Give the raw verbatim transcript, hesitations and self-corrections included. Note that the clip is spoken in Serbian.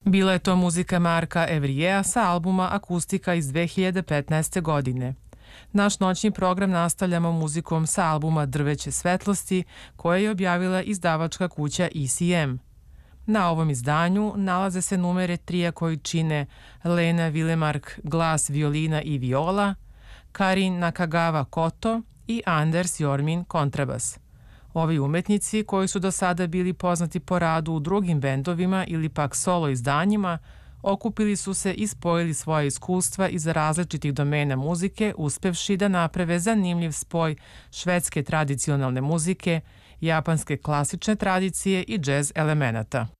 Bila je to muzika Marka Evrijeja sa albuma Akustika iz dve hiljade petnaeste. godine. Naš noćni program nastavljamo muzikom sa albuma Drveće svetlosti koje je objavila izdavačka kuća E C M. Na ovom izdanju nalaze se numere trija koji čine Lena Vilemark glas, violina i viola, Karin Nakagawa koto i Anders Jormin kontrabas. Ovi umetnici, koji su do sada bili poznati po radu u drugim bendovima ili pak solo izdanjima, okupili su se i spojili svoje iskustva iz različitih domena muzike, uspevši da naprave zanimljiv spoj švedske tradicionalne muzike, japanske klasične tradicije i džez elemenata.